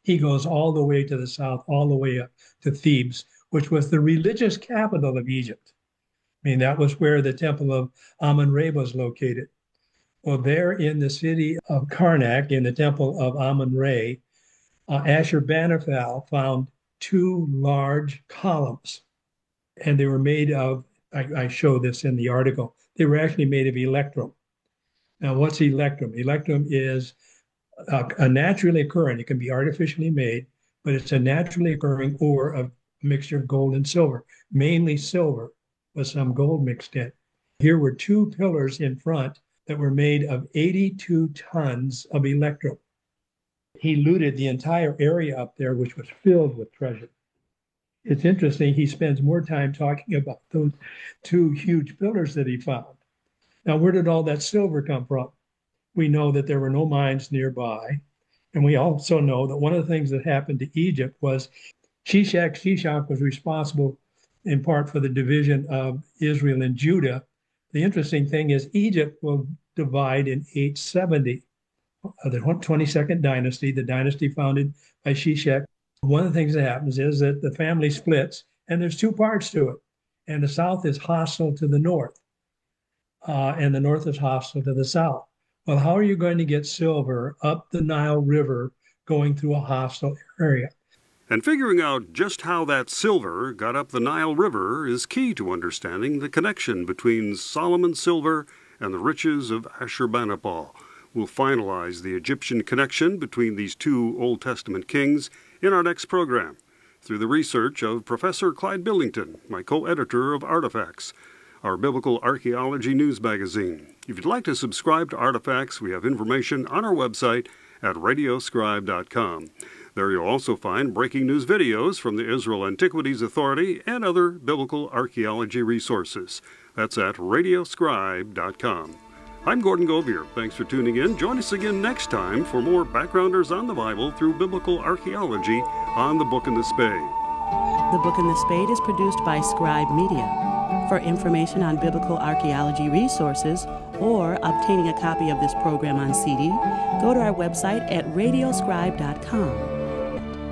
He goes all the way to the south, all the way up to Thebes, which was the religious capital of Egypt. I mean, that was where the temple of Amun-Re was located. Well, there in the city of Karnak, in the temple of Amun-Re, Ashurbanipal found two large columns, and they were made of, I show this in the article, they were actually made of electrum. Now, what's electrum? Electrum is a naturally occurring, it can be artificially made, but it's a naturally occurring ore of a mixture of gold and silver, mainly silver with some gold mixed in. Here were two pillars in front that were made of 82 tons of electrum. He looted the entire area up there, which was filled with treasure. It's interesting, he spends more time talking about those two huge pillars that he found. Now, where did all that silver come from? We know that there were no mines nearby. And we also know that one of the things that happened to Egypt was Shishak was responsible in part for the division of Israel and Judah. The interesting thing is Egypt will divide in 870, the 22nd dynasty, the dynasty founded by Shishak. One of the things that happens is that the family splits, and there's two parts to it. And the south is hostile to the north, and the north is hostile to the south. Well, how are you going to get silver up the Nile River going through a hostile area? And figuring out just how that silver got up the Nile River is key to understanding the connection between Solomon's silver and the riches of Ashurbanipal. We'll finalize the Egyptian connection between these two Old Testament kings in our next program through the research of Professor Clyde Billington, my co-editor of Artifacts, our biblical archaeology news magazine. If you'd like to subscribe to Artifacts, we have information on our website at radioscribe.com. There you'll also find breaking news videos from the Israel Antiquities Authority and other biblical archaeology resources. That's at radioscribe.com. I'm Gordon Gobier. Thanks for tuning in. Join us again next time for more Backgrounders on the Bible through biblical archaeology on The Book and the Spade. The Book and the Spade is produced by Scribe Media. For information on biblical archaeology resources or obtaining a copy of this program on CD, go to our website at radioscribe.com.